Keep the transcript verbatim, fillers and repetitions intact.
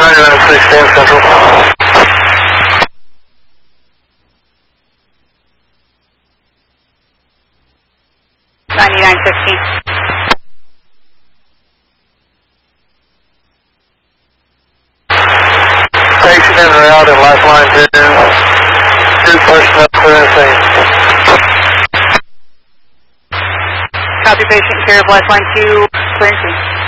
ninety-nine sixteen Central. ninety-nine sixteen. Station in and out in Lifeline two. Two personnel clear the scene. Copy patient care of Lifeline two, clearing scene.